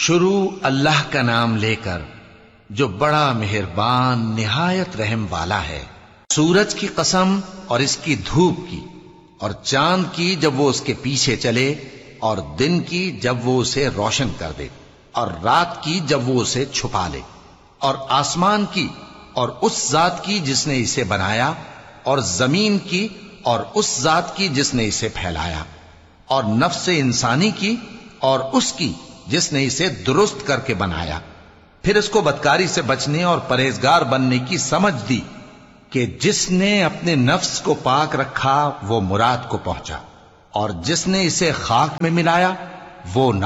शुरू अल्लाह का नाम लेकर जो बड़ा मेहरबान निहायत रहम वाला है। सूरज की कसम और इसकी धूप की, और चांद की जब वो उसके पीछे चले, और दिन की जब वो उसे रोशन कर दे, और रात की जब वो उसे छुपा ले, और आसमान की और उस जात की जिसने इसे बनाया, और जमीन की और उस जात की जिसने इसे फैलाया, और नफ्स इंसानी की और उसकी जिसने इसे दुरुस्त करके बनाया। फिर इसको बदकारी से बचने और परहेजगार बनने की समझ दी कि जिसने अपने नफ्स को पाक रखा वो मुराद को पहुंचा, और जिसने इसे खाक में मिलाया वो